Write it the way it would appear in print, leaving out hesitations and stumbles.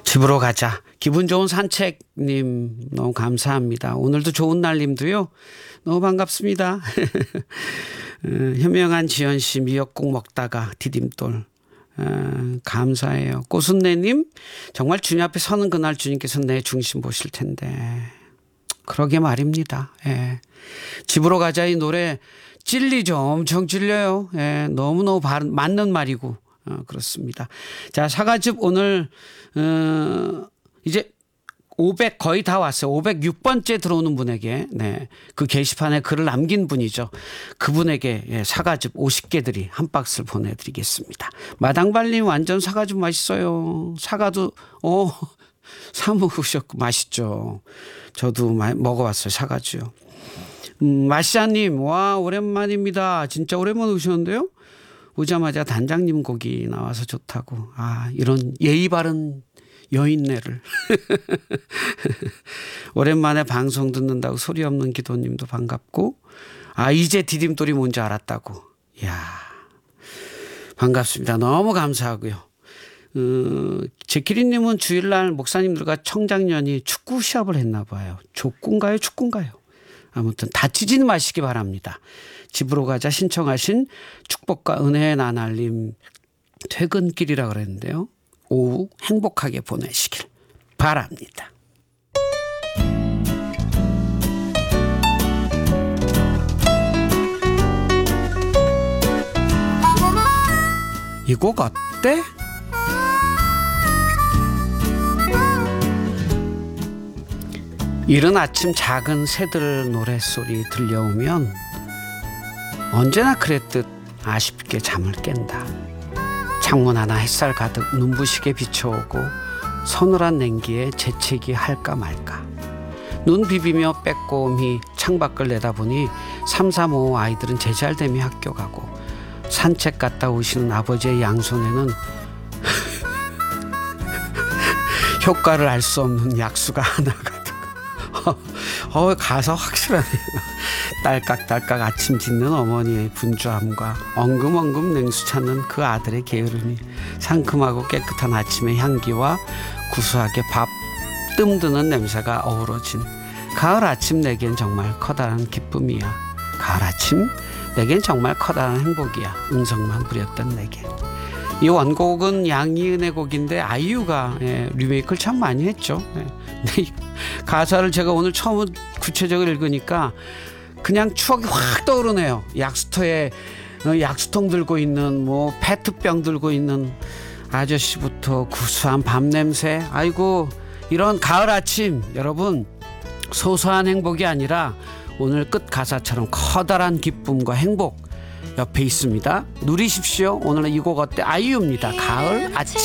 집으로 가자. 기분 좋은 산책님 너무 감사합니다. 오늘도 좋은 날님도요. 너무 반갑습니다. 현명한 지연씨 미역국 먹다가 디딤돌. 감사해요. 꼬순내님 정말 주님 앞에 서는 그날 주님께서 내 중심 보실 텐데. 그러게 말입니다. 예. 집으로 가자 이 노래 찔리죠. 엄청 찔려요. 예. 너무너무 맞는 말이고 그렇습니다. 자, 사과즙 오늘 이제 500 거의 다 왔어요. 506번째 들어오는 분에게 그 게시판에 글을 남긴 분이죠. 그분에게 사과즙 50개들이 한 박스를 보내드리겠습니다. 마당발님 완전 사과즙 맛있어요. 사과도 사 먹으셨고 맛있죠. 저도 먹어봤어요. 사과즙요. 마시아님 와 오랜만입니다. 진짜 오랜만에 오셨는데요. 오자마자 단장님 곡이 나와서 좋다고. 이런 예의 바른 여인네를. 오랜만에 방송 듣는다고 소리 없는 기도님도 반갑고. 이제 디딤돌이 뭔지 알았다고. 이야, 반갑습니다. 너무 감사하고요. 제키리님은 주일날 목사님들과 청장년이 축구 시합을 했나 봐요. 족구인가요? 축구인가요? 아무튼 다치지는 마시기 바랍니다. 집으로 가자 신청하신 축복과 은혜의 나날님 퇴근길이라 그랬는데요. 오후 행복하게 보내시길 바랍니다. 이 곡 어때? 이른 아침 작은 새들 노랫소리 들려오면 언제나 그랬듯 아쉽게 잠을 깬다. 창문 하나 햇살 가득 눈부시게 비춰오고 서늘한 냉기에 재채기 할까 말까. 눈 비비며 빼꼼히 창밖을 내다보니 3, 4, 5 아이들은 제잘됨이 학교 가고 산책 갔다 오시는 아버지의 양손에는 효과를 알 수 없는 약수가 하나 가득. 가사 확실하네요. 딸깍딸깍 아침 짓는 어머니의 분주함과 엉금엉금 냉수 찾는 그 아들의 게으름이 상큼하고 깨끗한 아침의 향기와 구수하게 밥 뜸드는 냄새가 어우러진 가을 아침 내겐 정말 커다란 기쁨이야. 가을 아침 내겐 정말 커다란 행복이야. 음성만 부렸던 내게. 이 원곡은 양희은의 곡인데 아이유가 리메이크를 참 많이 했죠. 가사를 제가 오늘 처음 구체적으로 읽으니까 그냥 추억이 확 떠오르네요. 약수터에 약수통 들고 있는 페트병 들고 있는 아저씨부터 구수한 밤 냄새. 아이고, 이런 가을 아침 여러분 소소한 행복이 아니라 오늘 끝 가사처럼 커다란 기쁨과 행복 옆에 있습니다. 누리십시오. 오늘은 이 곡 어때? 아이유입니다. 가을 아침.